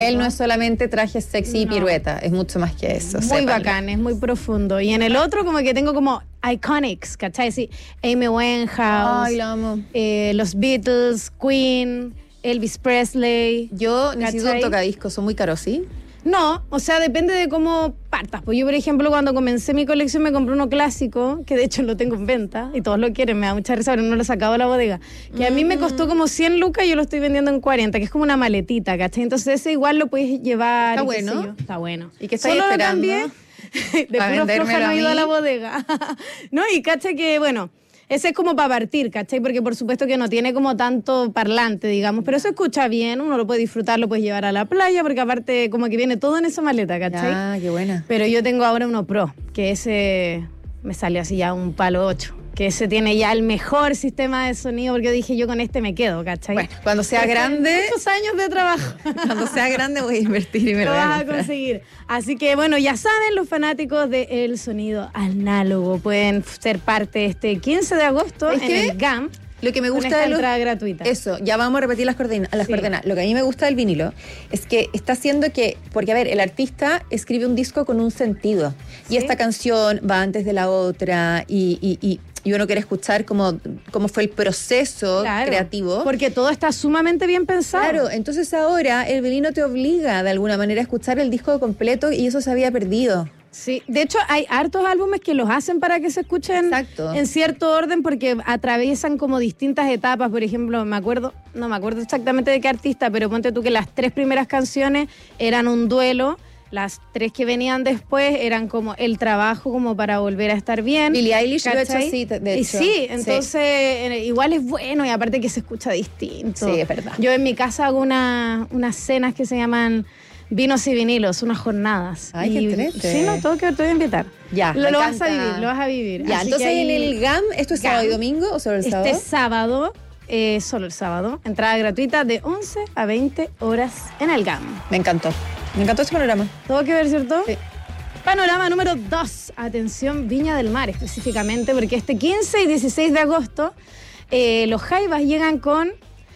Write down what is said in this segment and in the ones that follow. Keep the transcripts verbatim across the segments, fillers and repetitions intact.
Él no es solamente traje sexy y No. pirueta, es mucho más que eso. Muy sépanlo. bacán, es muy profundo. Y en el otro como que tengo como iconics, ¿cachai? Sí, Amy Winehouse, Ay, la amo. eh, los Beatles, Queen, Elvis Presley. Yo necesito un ¿Cachai? tocadiscos, son muy caros, ¿sí? No, o sea, depende de cómo partas. Pues yo, por ejemplo, cuando comencé mi colección me compré uno clásico, que de hecho lo tengo en venta, y todos lo quieren, me da mucha risa, pero no lo he sacado de la bodega. Que a mí me costó como cien lucas y yo lo estoy vendiendo en cuarenta, que es como una maletita, ¿cachai? Entonces ese igual lo puedes llevar. Está y qué sé bueno. yo. Está bueno. ¿Y qué estáis Solo lo esperando? cambié. De ¿Para puro vendérmelo floja no a he ido a mí? la bodega. No, y cacha que, bueno, ese es como para partir, ¿cachai? Porque por supuesto que no tiene como tanto parlante, digamos, pero eso escucha bien, uno lo puede disfrutar, lo puedes llevar a la playa, porque aparte como que viene todo en esa maleta, ¿cachai? Ah, qué buena. Pero yo tengo ahora uno Pro, que ese me salió así ya un palo ocho, que ese tiene ya el mejor sistema de sonido, porque yo dije, yo con este me quedo, ¿cachai? Bueno, cuando sea Porque grande, muchos años de trabajo. cuando sea grande voy a invertir y me Lo lo voy a vas a comprar. conseguir. Así que bueno, ya saben, los fanáticos del sonido análogo pueden ser parte de este quince de agosto ¿Es en que el G A M. Lo que me con gusta esta de los... entrada gratuita. Eso, ya vamos a repetir las, coordena- las Sí. coordenadas. Lo que a mí me gusta del vinilo es que está haciendo que, porque a ver, el artista escribe un disco con un sentido. Sí. Y esta canción va antes de la otra y, y, y, y uno quiere escuchar cómo, cómo fue el proceso Claro, creativo. Porque todo está sumamente bien pensado. Claro, entonces ahora el vinilo te obliga de alguna manera a escuchar el disco completo y eso se había perdido. Sí, de hecho hay hartos álbumes que los hacen para que se escuchen Exacto. en cierto orden porque atraviesan como distintas etapas. Por ejemplo, me acuerdo, no me acuerdo exactamente de qué artista, pero ponte tú que las tres primeras canciones eran un duelo, las tres que venían después eran como el trabajo como para volver a estar bien. Billie Eilish lo ha hecho ¿cachai? así, de Y hecho. sí, entonces eh, igual es bueno y aparte que se escucha distinto. Sí, es verdad. Yo en mi casa hago una, unas cenas que se llaman vinos y vinilos, unas jornadas. Ay, qué Y- entrete. Sí, no, todo que te voy a invitar. Ya, Lo, me lo vas a encanta. vivir, lo vas a vivir. Ya, Así entonces que en ahí- el G A M, ¿esto es G A M. sábado y domingo o solo el sábado? Este sábado, eh, solo el sábado, entrada gratuita de once a veinte horas en el G A M. Me encantó. Me encantó este panorama. ¿Todo que ver, cierto? Sí. Panorama número dos. Atención, Viña del Mar específicamente, porque este quince y dieciséis de agosto eh, los Jaivas llegan con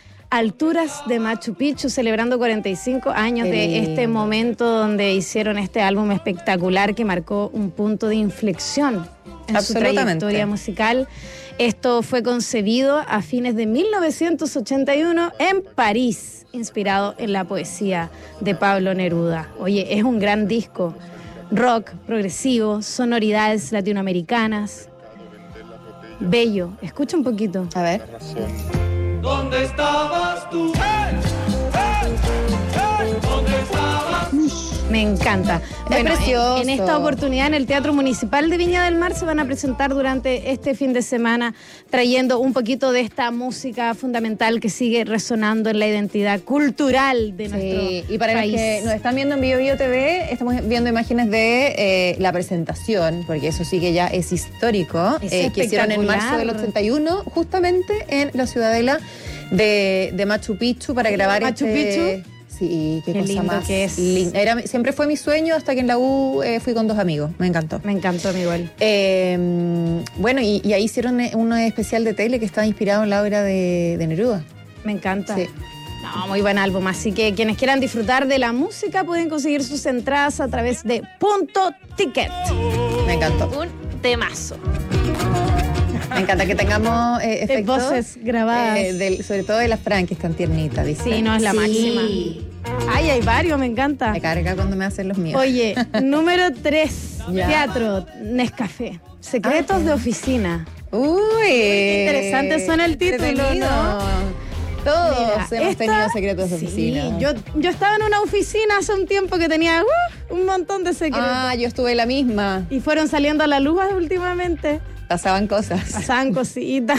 Alturas de Machu Picchu, celebrando cuarenta y cinco años Qué de lindo. este momento donde hicieron este álbum espectacular que marcó un punto de inflexión en su Absolutamente. trayectoria musical. Esto fue concebido a fines de mil novecientos ochenta y uno en París, inspirado en la poesía de Pablo Neruda. Oye, es un gran disco. Rock, progresivo, sonoridades latinoamericanas. Bello. Escucha un poquito. A ver. ¿Dónde estabas tú? ¡Hey! ¡Hey! ¡Hey! ¿Dónde estabas? Me encanta. Es precioso. En, en esta oportunidad en el Teatro Municipal de Viña del Mar se van a presentar durante este fin de semana trayendo un poquito de esta música fundamental que sigue resonando en la identidad cultural de nuestro Sí, y para país. los que nos están viendo en Bio Bio T V, estamos viendo imágenes de eh, la presentación, porque eso sí que ya es histórico, Es eh, que hicieron en espectacular. marzo del ochenta y uno, justamente en la ciudadela de, de Machu Picchu para grabar Machu este... Sí, qué, Qué cosa lindo más que es. linda. Era, siempre fue mi sueño hasta que en la U eh, fui con dos amigos. Me encantó. Me encantó, mi igual. Eh, bueno, y, y ahí hicieron un especial de tele que estaba inspirado en la obra de, de Neruda. Me encanta. Sí. No, muy buen álbum. Así que quienes quieran disfrutar de la música pueden conseguir sus entradas a través de Punto Ticket. Me encantó. Un temazo. Me encanta que tengamos eh, efectos. voces grabadas. eh, del- sobre todo de la Fran, que es tan tiernita, ¿viste? Sí, no es la Sí. máxima. Ay, hay varios, me encanta. Me carga cuando me hacen los míos. Oye, número tres, Ya. teatro, Nescafé. Secretos Ah, de oficina. Uy. Qué interesante suena el título, Entretenido. ¿no? Todos Mira, hemos esta- tenido secretos de sí, oficina. yo, yo estaba en una oficina hace un tiempo que tenía uh, un montón de secretos. Ah, yo estuve en la misma. Y fueron saliendo a la luz últimamente. Pasaban cosas. Pasaban cositas.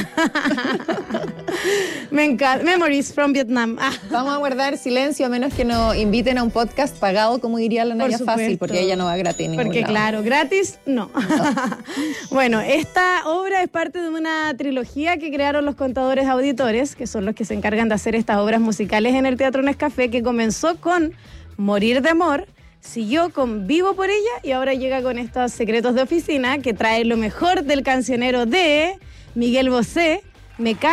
Me encanta. Memories from Vietnam. Ah, Vamos a guardar silencio a menos que nos inviten a un podcast pagado, como diría la Naya supuesto. Fácil, porque ella no va gratis en ningún porque lado. claro, gratis no. Bueno, esta obra es parte de una trilogía que crearon los contadores auditores, que son los que se encargan de hacer estas obras musicales en el Teatro Nescafé, que comenzó con Morir de Amor, siguió con Vivo por ella y ahora llega con estos Secretos de Oficina, que trae lo mejor del cancionero de Miguel Bosé, Mecano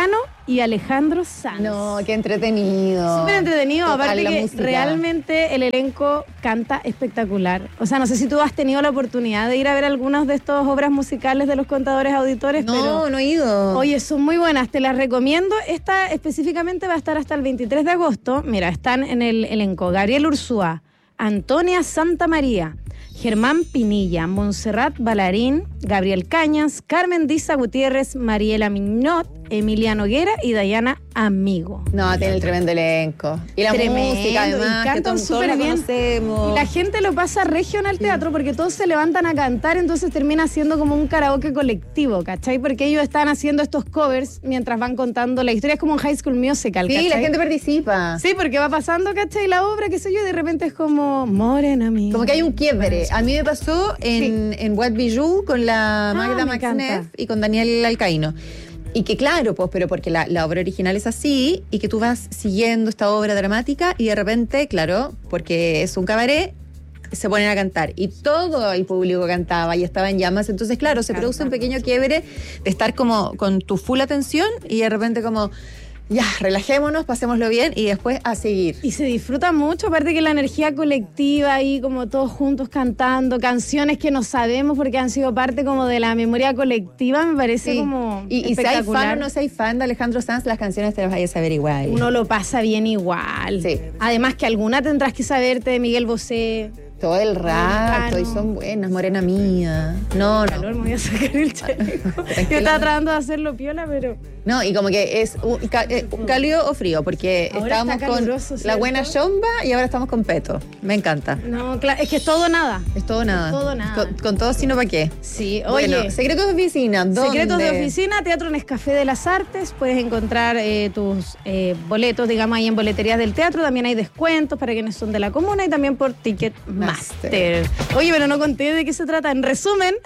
y Alejandro Sanz. No, qué entretenido. Súper entretenido, Total, aparte la que música. realmente el elenco canta espectacular. O sea, no sé si tú has tenido la oportunidad de ir a ver algunas de estas obras musicales de los contadores auditores, No, pero... no he ido. Oye, son muy buenas, te las recomiendo. Esta específicamente va a estar hasta el veintitrés de agosto. Mira, están en el elenco Gabriel Ursúa, Antonia Santamaría, Germán Pinilla, Montserrat Balarín, Gabriel Cañas, Carmen Diza Gutiérrez, Mariela Mignot, Emilia Noguera y Dayana Amigo. No, tiene el tremendo elenco. Y la Tremendo, música, además, y que cantan todos, todos súper la bien. conocemos. Y la gente lo pasa regio en el teatro porque todos se levantan a cantar, entonces termina siendo como un karaoke colectivo, ¿cachai? Porque ellos están haciendo estos covers mientras van contando la historia. Es como un High School Musical, Sí, ¿cachai? la gente participa. Sí, porque va pasando, ¿cachai? La obra, qué sé yo, y de repente es como Morena mía. Como que hay un quiebre. A mí me pasó en, en What Be You con la Magda me Maxneff encanta. y con Daniel Alcaíno. Y que claro, pues, pero porque la, la obra original es así y que tú vas siguiendo esta obra dramática y de repente, claro, porque es un cabaret, se ponen a cantar y todo el público cantaba y estaba en llamas. Entonces, claro, se produce un pequeño quiebre de estar como con tu full atención y de repente como... Ya, relajémonos, pasémoslo bien y después a seguir. Y se disfruta mucho, aparte que la energía colectiva ahí, como todos juntos cantando, canciones que no sabemos porque han sido parte como de la memoria colectiva, me parece Sí. como y, y si hay espectacular. fan o no si hay fan de Alejandro Sanz, las canciones te las vayas a saber igual. Uno lo pasa bien igual. Sí. Además que alguna tendrás que saberte de Miguel Bosé. Todo el rato, Mexicano. y son buenas, morena mía. No, Calor, no. me voy a sacar el chaleco. Yo estaba tratando de hacerlo piola, pero... No, y como que es un, ca- eh, un cálido o frío, porque Ahora estábamos está con caluroso, la ¿cierto? buena chomba y ahora estamos con peto. Me encanta. No, claro, es que es todo nada. Es todo nada. Todo nada. Con, con todo sino para qué. Sí, oye... Bueno, secretos de oficina. ¿dónde? Secretos de oficina, Teatro Nescafé de las Artes. Puedes encontrar eh, tus eh, boletos, digamos, ahí en boleterías del teatro. También hay descuentos para quienes son de la comuna y también por Ticketmaster. Oye, pero no conté de qué se trata. En resumen,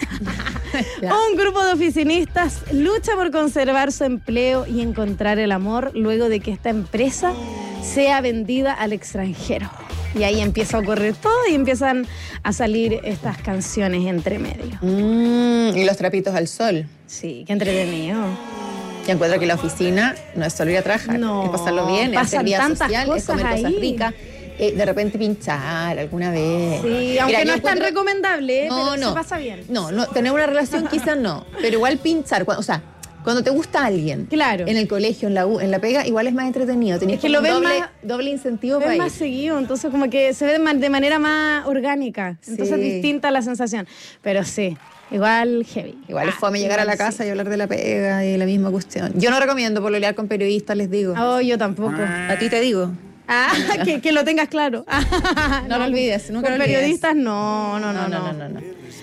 Ya. un grupo de oficinistas lucha por conservar su empleo y encontrar el amor luego de que esta empresa sea vendida al extranjero. Y ahí empieza a ocurrir todo y empiezan a salir estas canciones entre medio. Mm, y los trapitos al sol. Sí, qué entretenido. Yo encuentro que la oficina no es solo ir a trabajar, No, es pasarlo bien, es pasan hacer vida tantas social, es comer cosas cosas ahí. ricas, eh, de repente pinchar alguna vez. Sí, aunque Mira, no yo es tan encuentro- recomendable, ¿eh? No, pero no. se pasa bien. No, no, tener una relación quizás no, pero igual pinchar, cuando- o sea, cuando te gusta alguien, Claro. en el colegio, en la U, en la pega, igual es más entretenido, tenías Es que como lo un ven doble, más- doble incentivo Ves para ir. más seguido, entonces como que se ve de, man- de manera más orgánica. Entonces Sí. es distinta la sensación. Pero sí, igual heavy. Igual es Ah, fome llegar a la igual casa sí. y hablar de la pega y la misma cuestión. Yo no recomiendo pololear con periodistas, les digo. Oh, yo tampoco. A ti te digo. Ah, que, que lo tengas claro. No lo olvides, nunca Con lo olvides. periodistas, no, no, no, no. no, no, no.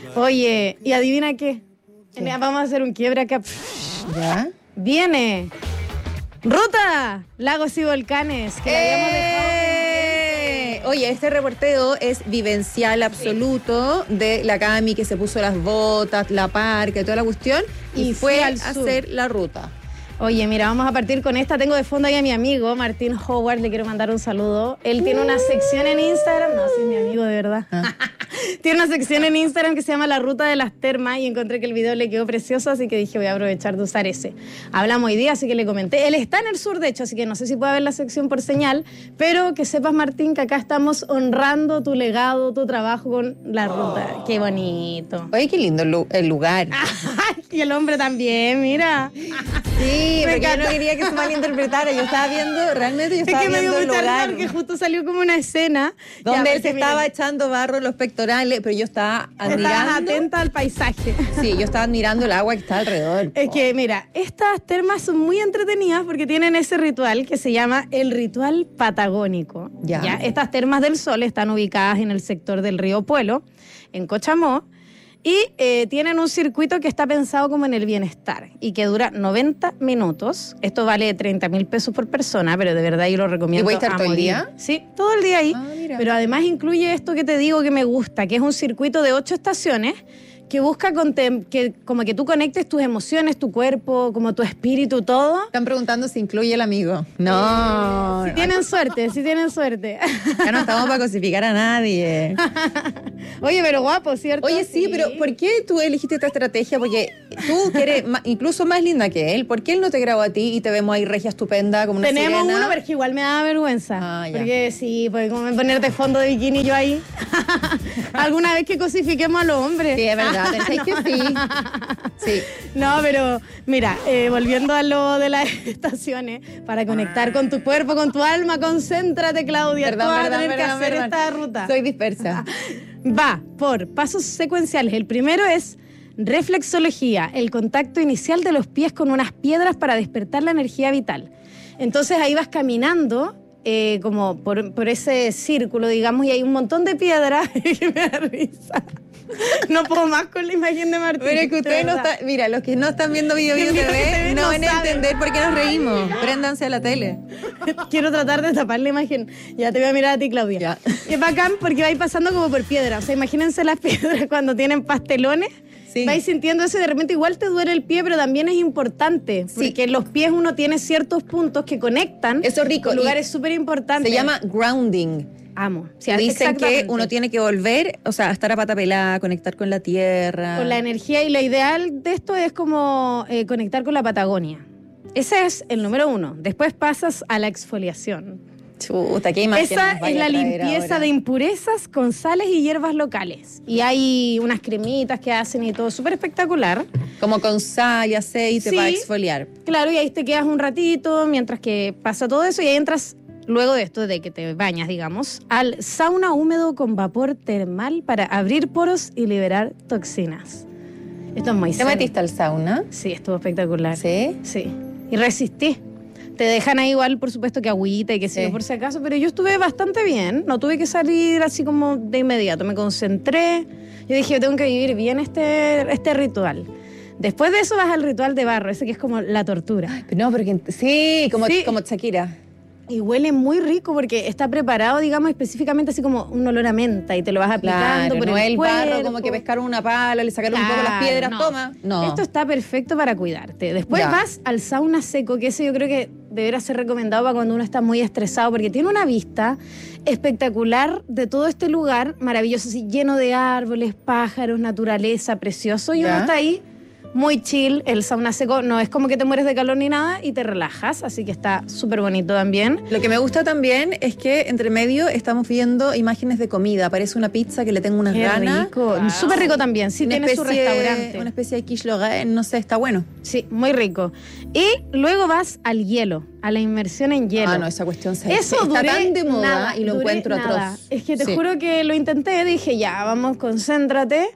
Oye, ¿y adivina qué? Vamos a hacer un quiebre acá. ¿Ya? Viene Ruta, Lagos y Volcanes, que la habíamos dejado. ¡Eh! Oye, este reporteo es vivencial absoluto de la Cami que se puso las botas, la parca y toda la cuestión y, Y fue fui a al sur. hacer la ruta. Oye, mira, vamos a partir con esta. Tengo de fondo ahí a mi amigo, Martín Howard, le quiero mandar un saludo. Él tiene una sección en Instagram, no, sí, es mi amigo de verdad. Ah. Tiene una sección en Instagram que se llama La Ruta de las Termas y encontré que el video le quedó precioso, así que dije voy a aprovechar de usar ese. Hablamos hoy día, así que le comenté. Él está en el sur, de hecho, así que no sé si puede ver la sección por señal, pero que sepas, Martín, que acá estamos honrando tu legado, tu trabajo con la ruta. Qué bonito. Oye, qué lindo el lu- el lugar. Y el hombre también, mira. Sí, Me porque yo no encanta. quería que se malinterpretara. Yo estaba viendo, realmente yo Es estaba que me dio viendo el mucha risa lugar porque justo salió como una escena donde Ya, él se porque, estaba miren, echando barro en los pectorales, pero yo estaba estabas admirando. atenta al paisaje. Sí, yo estaba admirando el agua que está alrededor. Es que, mira, estas termas son muy entretenidas porque tienen ese ritual que se llama el ritual patagónico. Ya. Estas termas del sol están ubicadas en el sector del río Puelo, en Cochamó, y eh, tienen un circuito que está pensado como en el bienestar y que dura noventa minutos. Esto vale treinta mil pesos por persona, pero de verdad yo lo recomiendo. ¿Y voy a estar todo el morir. día? Sí, todo el día ahí. Ah, mira. Pero además incluye esto que te digo que me gusta, que es un circuito de ocho estaciones que busca contem- que como que tú conectes tus emociones, tu cuerpo, como tu espíritu, todo. Están preguntando si incluye el amigo. No. Si tienen suerte, si tienen suerte. Ya no estamos para cosificar a nadie. Oye, pero guapo, ¿cierto? Oye, sí, pero ¿por qué tú elegiste esta estrategia? Porque tú, que eres ma- incluso más linda que él, ¿por qué él no te grabó a ti y te vemos ahí regia estupenda como una Tenemos sirena? uno, pero es que igual me da vergüenza. Ah, ya. Porque sí, pues como ponerte fondo de bikini yo ahí. Alguna vez que cosifiquemos a los hombres. Sí, es verdad, pensáis que sí. Sí. No, pero mira, eh, volviendo a lo de las estaciones, para conectar con tu cuerpo, con tu alma, concéntrate, Claudia. Perdón, Tú vas perdón, a tener perdón, que hacer perdón. esta ruta. Soy dispersa. Va por pasos secuenciales. El primero es reflexología, el contacto inicial de los pies con unas piedras para despertar la energía vital. Entonces ahí vas caminando eh, como por, por ese círculo, digamos, y hay un montón de piedras que me da risa. No puedo más con la imagen de Martín. Pero es que de ustedes no verdad. están, mira, los que no están viendo Video Video Mira que T V te ven, no no van a saben. entender por qué nos reímos. Préndanse a la tele. Quiero tratar de tapar la imagen. Ya te voy a mirar a ti, Claudia. Ya. Es bacán porque vais pasando como por piedras. O sea, imagínense las piedras cuando tienen pastelones. Sí. Vais sintiendo eso y de repente igual te duele el pie, pero también es importante. Sí. Porque en los pies uno tiene ciertos puntos que conectan. Eso es rico. Con Y lugares súper importantes. Se llama grounding. Amo. Sí, Y dicen que exactamente. uno tiene que volver, o sea, estar a pata pelada, conectar con la tierra. Con la energía, y lo ideal de esto es como eh, conectar con la Patagonia. Ese es el número uno. Después pasas a la exfoliación. Chuta, qué imagen. Esa nos vaya es la a traer limpieza ahora. de impurezas con sales y hierbas locales. Y hay unas cremitas que hacen y todo, súper espectacular. Como con sal y aceite Sí. para exfoliar. Claro, y ahí te quedas un ratito mientras que pasa todo eso y ahí entras, luego de esto, de que te bañas, digamos, al sauna húmedo con vapor termal para abrir poros y liberar toxinas. Esto es muy ¿Te zen. metiste al sauna? Sí, estuvo espectacular. Sí. Sí. Y resistí. Te dejan ahí igual, por supuesto, que agüita y que sé Sí. yo, por si acaso, pero yo estuve bastante bien. No tuve que salir así como de inmediato. Me concentré. Yo dije, yo tengo que vivir bien este, este ritual. Después de eso vas al ritual de barro, ese que es como la tortura. No, porque sí, como, Sí. como Shakira. Y huele muy rico porque está preparado, digamos, específicamente así como un olor a menta y te lo vas aplicando Claro, por no el es el barro cuerpo. como que pescaron una pala, le sacaron un poco las Claro, piedras, no. toma. No. Esto está perfecto para cuidarte. Después Ya. vas al sauna seco, que ese yo creo que debería ser recomendado para cuando uno está muy estresado, porque tiene una vista espectacular de todo este lugar, maravilloso, así, lleno de árboles, pájaros, naturaleza, precioso, y uno Ya. está ahí muy chill. El sauna seco no es como que te mueres de calor ni nada y te relajas, así que está súper bonito también. Lo que me gusta también es que entre medio estamos viendo imágenes de comida. Parece una pizza que le tengo unas Qué ganas. rico. Súper rico también, sí, Una tiene su especie- restaurante. Una especie de quiche Lorraine, no sé, está bueno. Sí, muy rico. Y luego vas al hielo, a la inmersión en hielo. Ah, no, esa cuestión se Eso está duré tan de moda nada, y lo duré encuentro nada. atroz. Es que te Sí. juro que lo intenté, dije ya, vamos, concéntrate.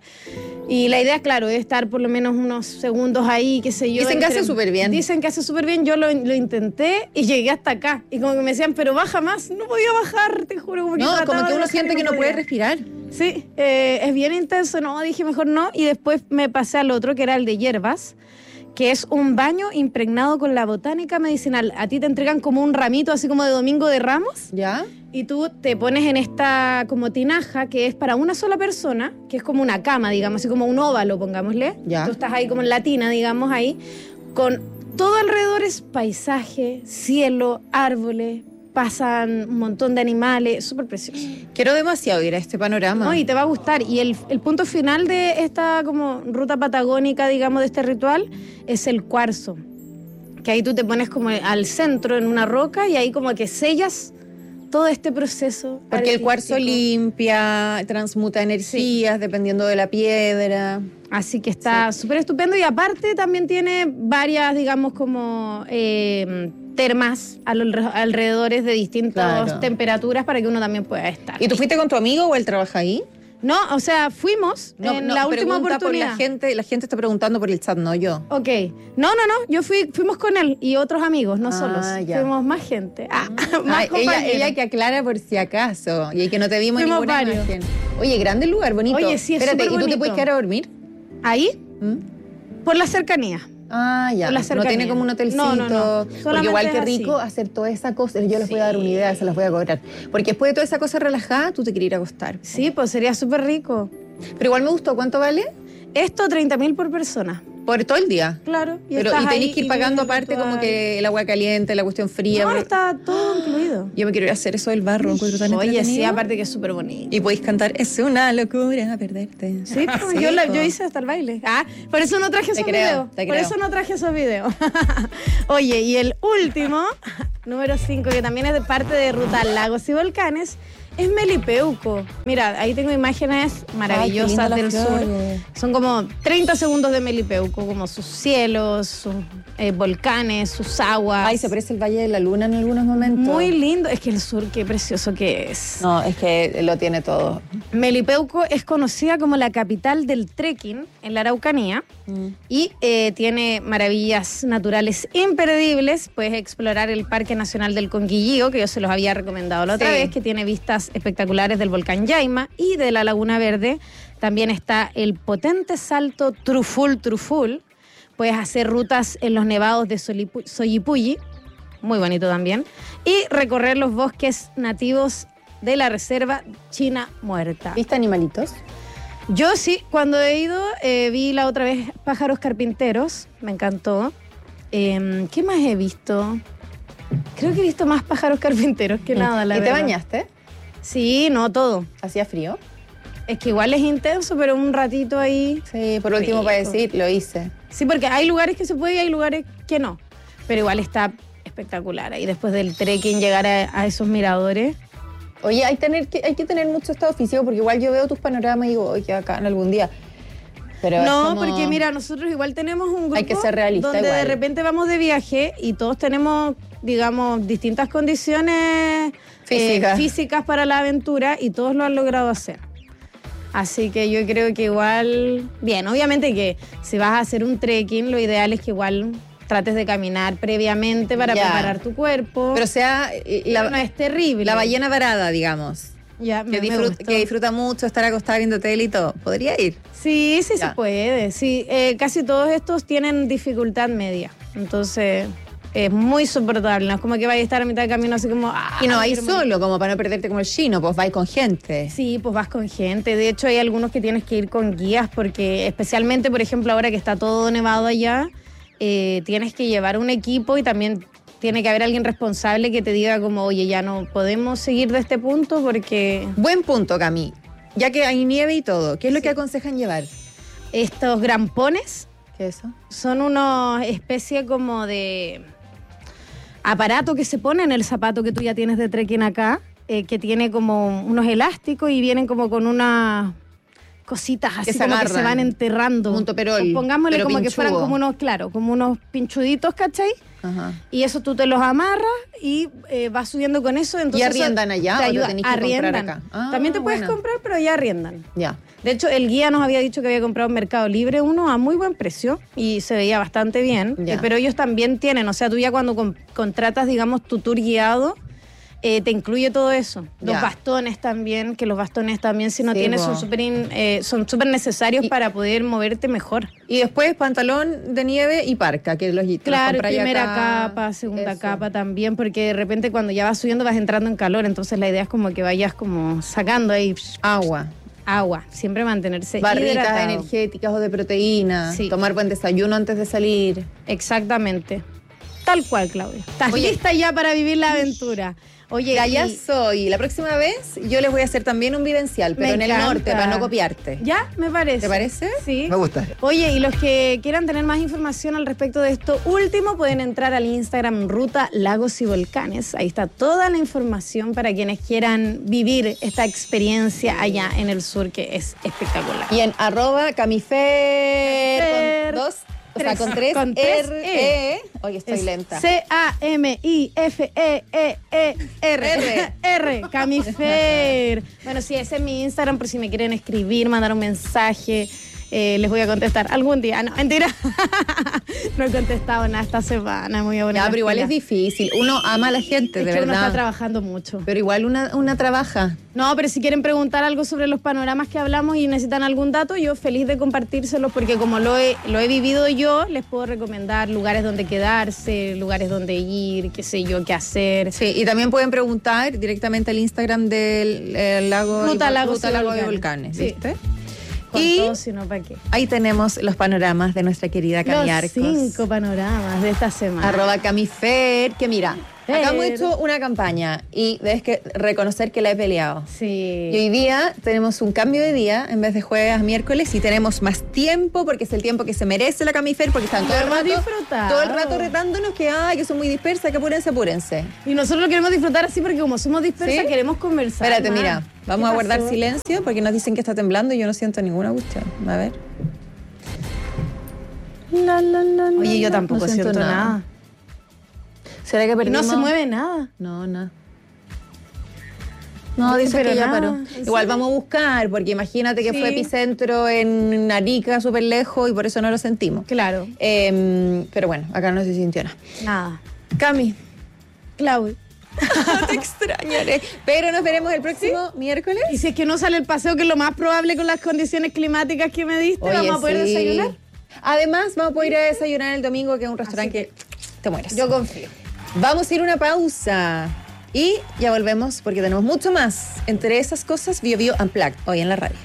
Y la idea, claro, es estar por lo menos unos segundos ahí, qué sé yo. Dicen que entre- hace súper bien. Dicen que hace súper bien, yo lo, lo intenté y llegué hasta acá. Y como que me decían, pero baja más, no podía bajar, te juro. Como que No, trataba como que de uno bajar siente y que no puede podía. respirar. Sí, eh, es bien intenso, no, dije mejor no. Y después me pasé al otro, que era el de hierbas, que es un baño impregnado con la botánica medicinal. A ti te entregan como un ramito, así como de Domingo de Ramos, ¿Ya? y tú te pones en esta como tinaja, que es para una sola persona, que es como una cama, digamos, así como un óvalo, pongámosle. Ya. Tú estás ahí como en la tina, digamos, ahí, con todo alrededor es paisaje, cielo, árboles, pasan un montón de animales, súper precioso. Quiero demasiado ir a este panorama. No, y te va a gustar. Y el, el punto final de esta como ruta patagónica, digamos, de este ritual, es el cuarzo. Que ahí tú te pones como al centro en una roca y ahí como que sellas todo este proceso. Porque el cuarzo artístico. limpia, transmuta energías dependiendo de la piedra. Así que está súper estupendo. Y aparte también tiene varias, digamos, como eh, termas a los alrededores de distintas Claro. temperaturas para que uno también pueda estar. ¿Y tú fuiste con tu amigo o él trabaja ahí? No, o sea, fuimos en la última pregunta oportunidad. Por la gente, la gente está preguntando por el chat, no yo. Ok. No, no, no. Yo fui, fuimos con él y otros amigos, no Ah, solos. ya. Fuimos más gente. Ah, más Ay, ella, compañeros. ella que aclara por si acaso. Y que no te vimos Fuimos ninguna varios. imagen. Oye, grande el lugar, bonito. Oye, sí, es Espérate, ¿y tú superbonito. te puedes quedar a dormir? Ahí, ¿Mm? por la cercanía. Ah, ya. Por la No cercanía. tiene como un hotelcito. No, no, no. Porque Solamente igual que es así. rico hacer toda esa cosa. Yo les voy a dar una idea, se las voy a cobrar. Porque después de toda esa cosa relajada, tú te quieres ir a acostar. Sí, pues sería súper rico. Pero igual me gustó. ¿Cuánto vale? Esto treinta mil por persona. Por todo el día. Claro. Y, Pero, y tenéis que ir pagando aparte como que el agua caliente, la cuestión fría. No, pero... está todo incluido. Yo me quiero ir a hacer eso del barro. Oye, entretenido. Sí, aparte que es súper bonito. Y podéis cantar, es una locura perderte. Sí, pues, sí yo, la, yo hice hasta el baile. Ah, por eso no traje esos videos. Por creo. eso no traje esos videos. Oye, y el último, número cinco, que también es de parte de Ruta Lagos y Volcanes, es Melipeuco. Mira, ahí tengo imágenes maravillosas Ay, del sur. Son como treinta segundos de Melipeuco, como sus cielos, sus eh, volcanes, sus aguas. Ay, se parece el Valle de la Luna en algunos momentos. Muy lindo. Es que el sur, qué precioso que es. No, es que lo tiene todo. Melipeuco es conocida como la capital del trekking en la Araucanía mm. y eh, tiene maravillas naturales imperdibles. Puedes explorar el Parque Nacional del Conquillío, que yo se los había recomendado la otra sí. vez, que tiene vistas espectaculares del volcán Yaima y de la Laguna Verde. También está el potente salto Truful Truful. Puedes hacer rutas en los nevados de Solipu- Soyipulli, muy bonito también, y recorrer los bosques nativos de la reserva China Muerta. ¿Viste animalitos? Yo sí, cuando he ido eh, vi la otra vez pájaros carpinteros, me encantó. Eh, ¿Qué más he visto? Creo que he visto más pájaros carpinteros que nada, la ¿Y verdad. te bañaste? Sí, no todo. ¿Hacía frío? Es que igual es intenso, pero un ratito ahí. Sí, por último para decir, lo hice. Sí, porque hay lugares que se puede y hay lugares que no. Pero igual está espectacular. Ahí después del trekking llegar a, a esos miradores. Oye, hay, tener que, hay que tener mucho estado físico porque igual yo veo tus panoramas y digo, oye, qué bacán algún día. Pero no, como... porque mira, nosotros igual tenemos un grupo hay que ser realista donde igual. De repente vamos de viaje y todos tenemos, digamos, distintas condiciones Física. eh, físicas para la aventura y todos lo han logrado hacer. Así que yo creo que igual, bien, obviamente que si vas a hacer un trekking, lo ideal es que igual trates de caminar previamente para ya. preparar tu cuerpo. Pero sea, la, no es terrible. La ballena varada, digamos. Ya, que, me, disfruta, me que disfruta mucho estar acostada viendo tele y todo. ¿Podría ir? Sí, sí ya. se puede. Sí, eh, casi todos estos tienen dificultad media. Entonces, es muy soportable. No es como que vayas a estar a mitad de camino así como... Ah, y no vais solo, como para no perderte como el chino, pues vais con gente. Sí, pues vas con gente. De hecho, hay algunos que tienes que ir con guías porque especialmente, por ejemplo, ahora que está todo nevado allá, eh, tienes que llevar un equipo y también... tiene que haber alguien responsable que te diga como, oye, ya no podemos seguir de este punto porque... Buen punto, Cami. Ya que hay nieve y todo, ¿qué es lo sí. que aconsejan llevar? Estos grampones. ¿Qué es eso? Son una especie como de aparato que se pone en el zapato que tú ya tienes de trekking acá, eh, que tiene como unos elásticos y vienen como con unas cositas así que como agarran, que se van enterrando. Como un toperol. Pongámosle pero como pinchudo. que fueran como unos, claro, como unos pinchuditos, ¿cachai? Ajá. Y eso tú te los amarras y eh, vas subiendo con eso. Entonces ¿y arriendan allá te o ayuda? lo tenés que arriendan. comprar acá? Ah, También te puedes bueno. comprar, pero ya arriendan. Ya. De hecho, el guía nos había dicho que había comprado en Mercado Libre uno a muy buen precio y se veía bastante bien. Ya. Eh, pero ellos también tienen, o sea, tú ya cuando con, contratas, digamos, tu tour guiado, eh, te incluye todo eso. Los Ya. bastones también, que los bastones también, si no Sí, tienes, po. son súper eh, son súper necesarios Y- para poder moverte mejor. Y después pantalón de nieve y parca, que los, que los Claro, compráis primera acá. capa, segunda Eso. capa también, porque de repente cuando ya vas subiendo vas entrando en calor, entonces la idea es como que vayas como sacando ahí Agua. agua, siempre mantenerse Barritas hidratado. energéticas o de proteína. Sí. Tomar buen desayuno antes de salir. Exactamente. Tal cual, Claudia. ¿Estás Oye. lista ya para vivir la aventura? Oye, Ya, ya y- soy. La próxima vez yo les voy a hacer también un vivencial, pero Me en el encanta. norte, para no copiarte. ¿Ya? Me parece. ¿Te parece? Sí. Me gusta. Oye, y los que quieran tener más información al respecto de esto último, pueden entrar al Instagram Ruta Lagos y Volcanes. Ahí está toda la información para quienes quieran vivir esta experiencia allá en el sur, que es espectacular. Y en arroba camifer Fer, con dos, o sea, tres, con tres, con tres R, E. E. Oye, estoy Es lenta. C A M I F E E E R. R. R. Camifer. Bueno, sí, ese es mi Instagram por si me quieren escribir, mandar un mensaje. Eh, les voy a contestar algún día. No, mentira. No he contestado nada esta semana. Muy Ya, pero igual es difícil. Uno ama a la gente, Es de que uno está verdad. trabajando mucho. Pero igual una, una trabaja. No, pero si quieren preguntar algo sobre los panoramas que hablamos y necesitan algún dato, yo feliz de compartírselos porque como lo he, lo he vivido yo, les puedo recomendar lugares donde quedarse, lugares donde ir, qué sé yo, qué hacer. Sí, y también pueden preguntar directamente al Instagram del eh, lago, Ruta y- Lagos Ruta y Lagos y Volcanes. Volcanes, Sí. ¿viste? Con Y todo, si no, ¿para qué? ahí tenemos los panoramas de nuestra querida Cami Los Arcos. cinco panoramas de esta semana. Arroba Camifer, que mira, Fer. acá hemos hecho una campaña y debes que reconocer que la he peleado. Sí. Y hoy día tenemos un cambio de día, en vez de jueves a miércoles, y tenemos más tiempo, porque es el tiempo que se merece la Camifer, porque están todo el Lo hemos rato, disfrutado. todo el rato retándonos que, ay, que son muy dispersas, que apúrense, apúrense. Y nosotros lo queremos disfrutar así porque como somos dispersas ¿Sí? queremos conversar. Espérate, más. mira, vamos ¿Qué a guardar pasó? silencio, porque nos dicen que está temblando y yo no siento ninguna cuestión. A ver. La, la, la, la, Oye, yo la. tampoco No siento nada. ¿Será que Y perdimos? no se mueve nada. No, nada. No, Oye, dice pero que ya nada, paró. ¿en Igual serio? vamos a buscar, porque imagínate que Sí. fue epicentro en Arica, súper lejos, y por eso no lo sentimos. Claro. Eh, pero bueno, acá no se sintió nada. Nada. Cami, Claudio. te extrañaré. Pero nos veremos el próximo miércoles. Y si es que no sale el paseo, que es lo más probable con las condiciones climáticas que me diste, Oye, vamos a poder sí. desayunar. Además, vamos a poder ir a desayunar el domingo, que es un restaurante que te mueres. Yo confío. Vamos a ir a una pausa y ya volvemos porque tenemos mucho más. Entre esas cosas, Bio Bio Unplugged, hoy en la radio.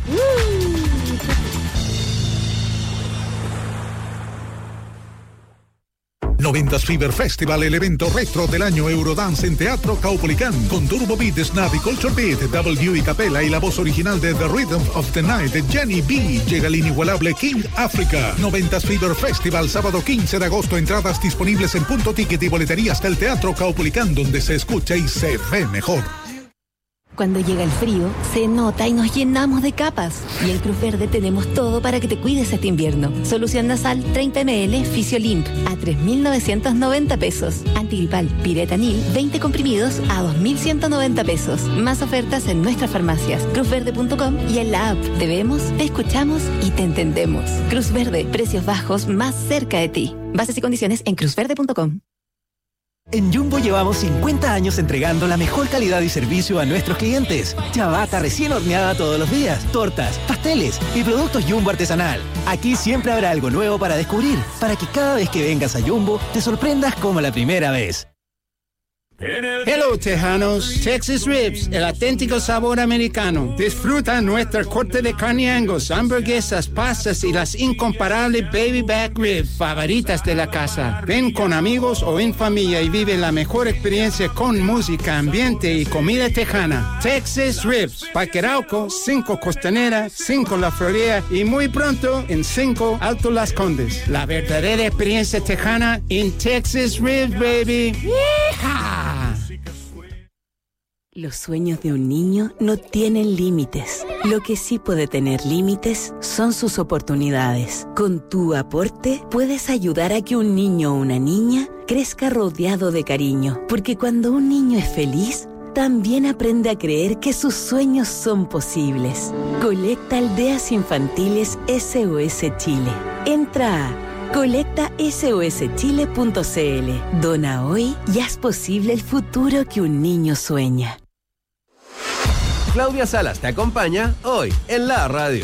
noventas Fever Festival, el evento retro del año Eurodance en Teatro Caupolicán, con Turbo Beat, Snap y Culture Beat, W y Capella y la voz original de The Rhythm of the Night de Jenny B. Llega el inigualable King Africa. noventas Fever Festival, sábado quince de agosto, entradas disponibles en Punto Ticket y boleterías del Teatro Caupolicán, donde se escucha y se ve mejor. Cuando llega el frío, se nota y nos llenamos de capas. Y en Cruz Verde tenemos todo para que te cuides este invierno. Solución nasal treinta mililitros Fisiolimp a tres mil novecientos noventa pesos. Antigripal Piretanil veinte comprimidos a dos mil ciento noventa pesos. Más ofertas en nuestras farmacias, cruz verde punto com y en la app. Te vemos, te escuchamos y te entendemos. Cruz Verde, precios bajos más cerca de ti. Bases y condiciones en cruz verde punto com. En Jumbo llevamos cincuenta años entregando la mejor calidad y servicio a nuestros clientes. Ciabatta recién horneada todos los días, tortas, pasteles y productos Jumbo artesanal. Aquí siempre habrá algo nuevo para descubrir, para que cada vez que vengas a Jumbo te sorprendas como la primera vez. Hello, Tejanos. Texas Ribs, el auténtico sabor americano. Disfruta nuestra corte de carne Angus, hamburguesas, pastas y las incomparables baby back ribs favoritas de la casa. Ven con amigos o en familia y vive la mejor experiencia con música, ambiente y comida tejana. Texas Ribs, Parque Arauco, cinco Costanera, cinco La Florida y muy pronto en cinco Alto Las Condes. La verdadera experiencia tejana en Texas Ribs, baby. ¡Yeehaw! Los sueños de un niño no tienen límites. Lo que sí puede tener límites son sus oportunidades. Con tu aporte puedes ayudar a que un niño o una niña crezca rodeado de cariño. Porque cuando un niño es feliz, también aprende a creer que sus sueños son posibles. Colecta Aldeas Infantiles S O S Chile. Entra a colecta S O S chile punto c l. Dona hoy y haz posible el futuro que un niño sueña. Claudia Salas te acompaña hoy en la radio.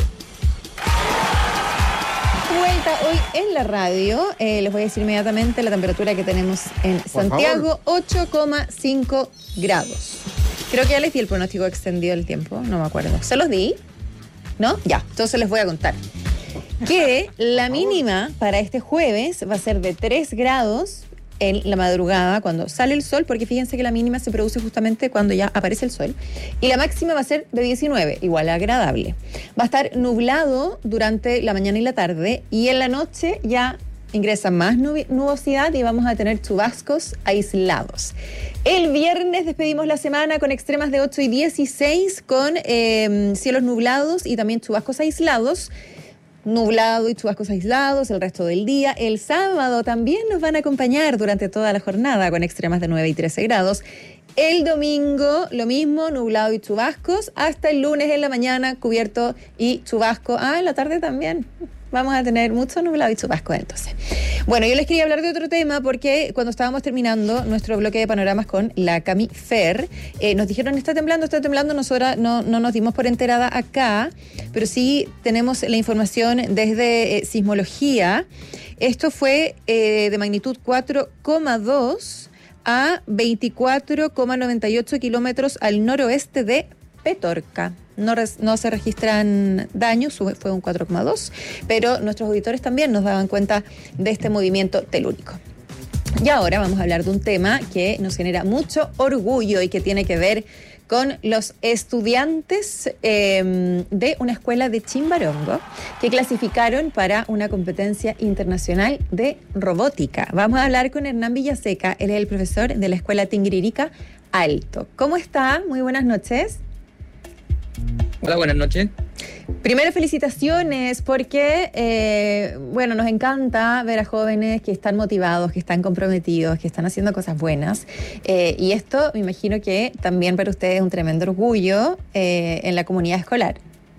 Vuelta hoy en la radio. Eh, les voy a decir inmediatamente la temperatura que tenemos en Santiago, ocho coma cinco grados. Creo que ya les di el pronóstico extendido del tiempo, no me acuerdo. ¿Se los di? ¿No? Ya, entonces les voy a contar. Que la mínima para este jueves va a ser de tres grados en la madrugada cuando sale el sol, porque fíjense que la mínima se produce justamente cuando ya aparece el sol, y la máxima va a ser de diecinueve, igual agradable. Va a estar nublado durante la mañana y la tarde, y en la noche ya ingresa más nubosidad y vamos a tener chubascos aislados. El viernes despedimos la semana con extremas de ocho y dieciséis, con eh, cielos nublados y también chubascos aislados. Nublado y chubascos aislados el resto del día. El sábado también nos van a acompañar durante toda la jornada con extremas de nueve y trece grados. El domingo lo mismo, nublado y chubascos, hasta el lunes en la mañana cubierto y chubasco. Ah, en la tarde también. Vamos a tener mucho nublado y chubasco entonces. Bueno, yo les quería hablar de otro tema porque cuando estábamos terminando nuestro bloque de panoramas con la Cami Fer, eh, nos dijeron está temblando, está temblando, nosotras no, no nos dimos por enterada acá, pero sí tenemos la información desde eh, sismología. Esto fue eh, de magnitud cuatro coma dos a veinticuatro coma noventa y ocho kilómetros al noroeste de Petorca. no, res, no se registran daños, fue un cuatro coma dos, pero nuestros auditores también nos daban cuenta de este movimiento telúrico. Y ahora vamos a hablar de un tema que nos genera mucho orgullo y que tiene que ver con los estudiantes eh, de una escuela de Chimbarongo que clasificaron para una competencia internacional de robótica. Vamos a hablar con Hernán Villaseca, él es el profesor de la escuela Tingriririca Alto. ¿Cómo está? Muy buenas noches. Hola, buenas noches. Primero, felicitaciones porque, eh, bueno, nos encanta ver a jóvenes que están motivados, que están comprometidos, que están haciendo cosas buenas. Eh, y esto, me imagino que también para ustedes es un tremendo orgullo eh, en la comunidad escolar.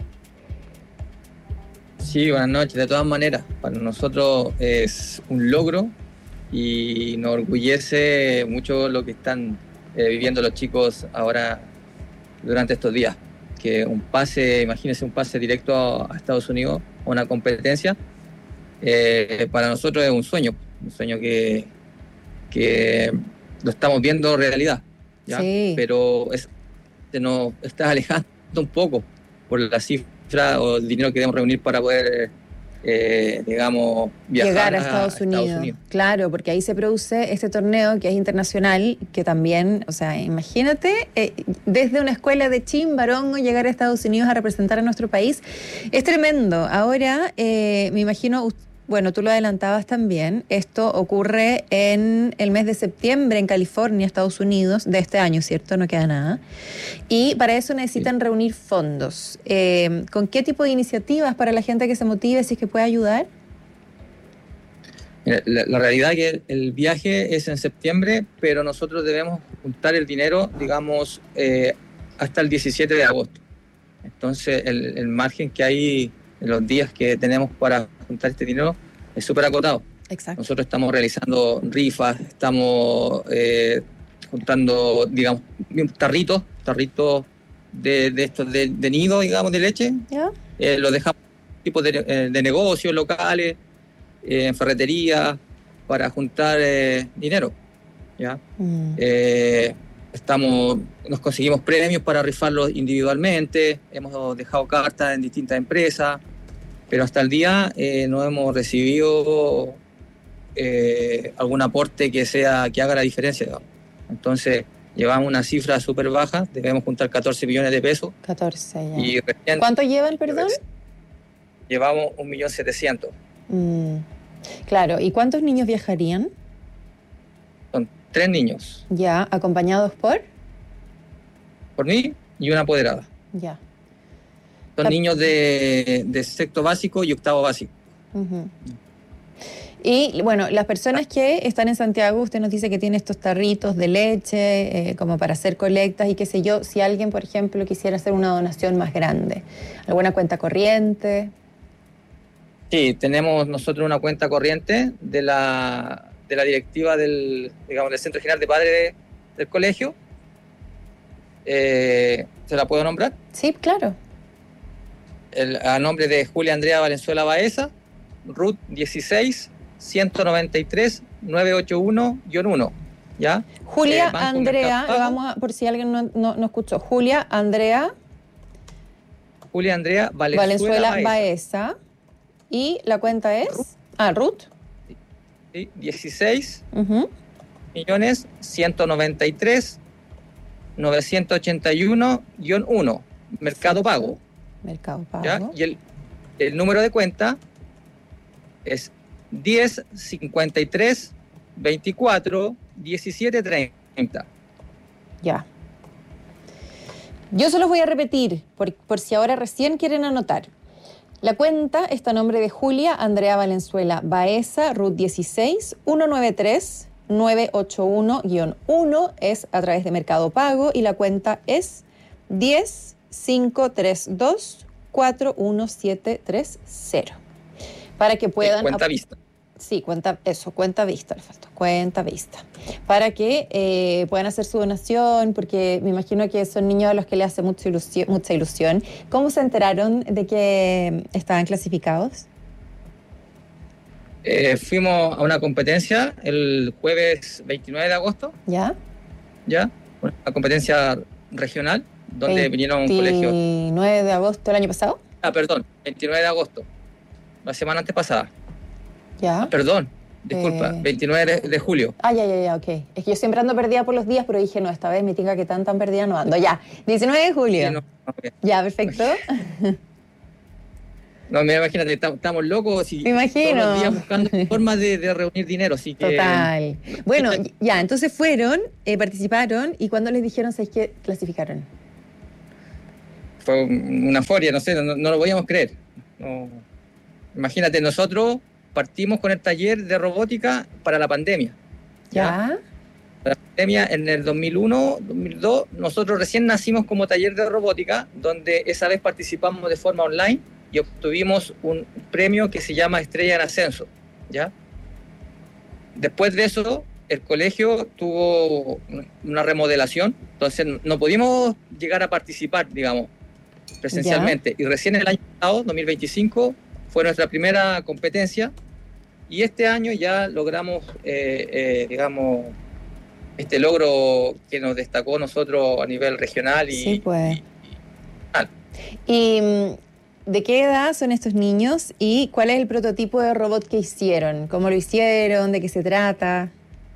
Sí, buenas noches. De todas maneras, para nosotros es un logro y nos orgullece mucho lo que están eh, viviendo los chicos ahora durante estos días. Que un pase, imagínense un pase directo a, a Estados Unidos, a una competencia, eh, para nosotros es un sueño, un sueño que, que lo estamos viendo realidad, ¿ya? Sí. Pero es, se nos está alejando un poco por la cifra o el dinero que debemos reunir para poder, eh, digamos, viajar llegar a, a, Estados, a Unidos. Estados Unidos. Claro, porque ahí se produce este torneo que es internacional, que también, o sea, imagínate, eh, desde una escuela de Chimbarongo llegar a Estados Unidos a representar a nuestro país, es tremendo. Ahora, eh, me imagino, bueno, tú lo adelantabas también, esto ocurre en el mes de septiembre en California, Estados Unidos, de este año, ¿cierto? No queda nada. Y para eso necesitan sí. reunir fondos. Eh, ¿Con qué tipo de iniciativas para la gente que se motive, si es que puede ayudar? Mira, la, la realidad es que el viaje es en septiembre, pero nosotros debemos juntar el dinero, digamos, eh, hasta el diecisiete de agosto. Entonces, el, el margen que hay en los días que tenemos para juntar este dinero es súper acotado. Exacto. Nosotros estamos realizando rifas, estamos eh, juntando, digamos, tarritos, tarritos de, de estos de, de nido, digamos, de leche. ¿Ya? Eh, los dejamos tipos de, de negocios locales, eh, en ferretería, para juntar eh, dinero. ¿Ya? Mm. Eh, estamos, nos conseguimos premios para rifarlos individualmente, hemos dejado cartas en distintas empresas, pero hasta el día eh, no hemos recibido eh, algún aporte que sea que haga la diferencia, digamos. Entonces llevamos una cifra súper baja, debemos juntar catorce millones de pesos. catorce, ya. Y recién, ¿cuánto llevan, perdón? Llevamos un millón setecientos. Mm, claro, ¿y cuántos niños viajarían? Son tres niños. Ya, ¿acompañados por? Por mí y una apoderada. Ya. Son niños de, de sexto básico y octavo básico. Uh-huh. Y bueno, las personas que están en Santiago, usted nos dice que tiene estos tarritos de leche eh, como para hacer colectas y qué sé yo, si alguien, por ejemplo, quisiera hacer una donación más grande, ¿alguna cuenta corriente? Sí, tenemos nosotros una cuenta corriente de la, de la directiva del, digamos, del Centro General de Padres de, del colegio. Eh, ¿Se la puedo nombrar? Sí, claro. El, a nombre de Julia Andrea Valenzuela Baeza, R U T dieciséis, ciento noventa y tres, novecientos ochenta y uno guion uno. ¿Ya? Julia eh, Andrea, vamos a, por si alguien no, no, no escuchó, Julia Andrea Julia Andrea Valenzuela, Valenzuela Baeza. Baeza. Y la cuenta es, Ruth. ah, R U T. Sí, dieciséis uh-huh. millones, ciento noventa y tres, novecientos ochenta y uno guion uno. Mercado Pago. Mercado Pago. ¿Ya? Y el, el número de cuenta es diez, cincuenta y tres, veinticuatro, diecisiete, treinta. Ya. Yo se los voy a repetir, por, por si ahora recién quieren anotar. La cuenta está a nombre de Julia Andrea Valenzuela Baeza, R U T dieciséis, ciento noventa y tres, novecientos ochenta y uno guion uno, es a través de Mercado Pago y la cuenta es diez, cinco tres dos, cuatro uno siete tres cero. Para que puedan... Eh, cuenta vista. Sí, cuenta, eso, cuenta vista, le faltó, cuenta vista. Para que eh, puedan hacer su donación, porque me imagino que son niños a los que les hace mucha ilusión, mucha ilusión. ¿Cómo se enteraron de que estaban clasificados? Eh, fuimos a una competencia el jueves veintinueve de agosto. ¿Ya? ¿Ya? Una competencia regional. donde vinieron a un colegio. veintinueve de agosto del año pasado. Ah, perdón, veintinueve de agosto, la semana antepasada. Ya. Ah, perdón, disculpa, Eh. veintinueve de, de julio. Ah, ya, ya, ya, ok. Es que yo siempre ando perdida por los días, pero dije, no, esta vez me tinga que tan, tan perdida no ando. Ya, diecinueve de julio. Sí, no, ok. Ya, perfecto. No, mira, imagínate, tam- estamos locos y Me imagino. todos los días buscando formas de, de reunir dinero, así que... Total. Bueno, ya, entonces fueron, eh, participaron, y cuando les dijeron, ¿sabes qué? Clasificaron. Fue una euforia, no sé, no, no lo podíamos creer. No. Imagínate, nosotros partimos con el taller de robótica para la pandemia. ¿Ya? Para la pandemia en el dos mil uno, dos mil dos, nosotros recién nacimos como taller de robótica, donde esa vez participamos de forma online y obtuvimos un premio que se llama Estrella en Ascenso, ¿ya? Después de eso, el colegio tuvo una remodelación, entonces no pudimos llegar a participar, digamos, presencialmente. Y recién el año pasado, dos mil veinticinco, fue nuestra primera competencia y este año ya logramos, eh, eh, digamos, este logro que nos destacó nosotros a nivel regional y... Sí, pues. y- ¿Y mm, de qué edad son estos niños y cuál es el prototipo de robot que hicieron? ¿Cómo lo hicieron? ¿De qué se trata?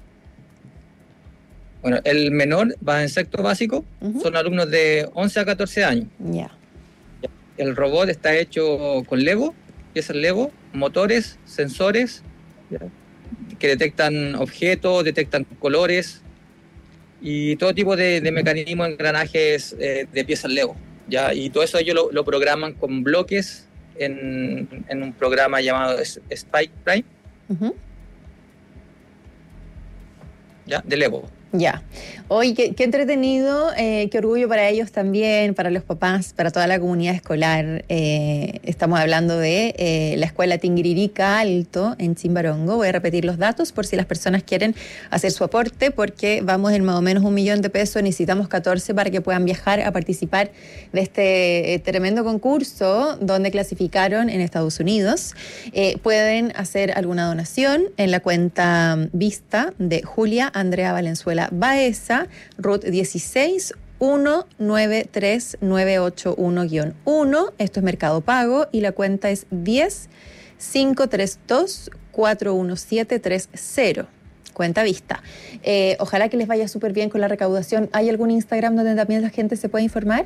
Bueno, el menor va en sexto básico, Ujú. son alumnos de once a catorce años. Ya. El robot está hecho con Lego, piezas Lego, motores, sensores, ¿ya? Que detectan objetos, detectan colores y todo tipo de, de mecanismos, engranajes eh, de piezas Lego, ¿ya? Y todo eso ellos lo, lo programan con bloques en, en un programa llamado S- Spike Prime, Ujú. ¿ya? De Lego. Ya. Oye, qué, qué entretenido, eh, qué orgullo para ellos también, para los papás, para toda la comunidad escolar. Eh, estamos hablando de eh, la escuela Tinguiririca Alto en Chimbarongo. Voy a repetir los datos por si las personas quieren hacer su aporte, porque vamos en más o menos un millón de pesos, necesitamos catorce para que puedan viajar a participar de este eh, tremendo concurso donde clasificaron en Estados Unidos. Eh, pueden hacer alguna donación en la cuenta Vista de Julia Andrea Valenzuela Baeza, R U T dieciséis uno nueve tres nueve ocho uno guión uno. Esto es Mercado Pago y la cuenta es diez cinco tres dos cuatro uno siete tres cero. Cuenta Vista. Eh, ojalá que les vaya súper bien con la recaudación. ¿Hay algún Instagram donde también la gente se puede informar?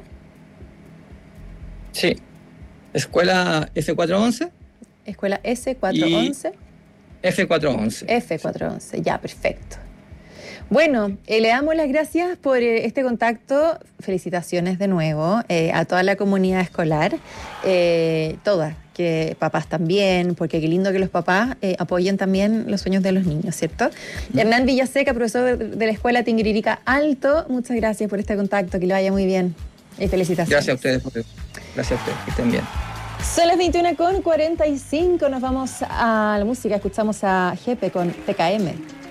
Sí. Escuela F cuatrocientos once. Escuela S cuatrocientos once. F cuatrocientos once. F cuatrocientos once, ya, perfecto. Bueno, eh, le damos las gracias por eh, este contacto. Felicitaciones de nuevo eh, a toda la comunidad escolar, eh, todas, que papás también, porque qué lindo que los papás eh, apoyen también los sueños de los niños, ¿cierto? Mm. Hernán Villaseca, profesor de, de la Escuela Tinguiririca Alto, muchas gracias por este contacto, que le vaya muy bien y felicitaciones. Gracias a ustedes. Por, gracias a ustedes, que estén bien. Son las veintiuna con cuarenta y cinco, nos vamos a la música, escuchamos a Jepe con T K M.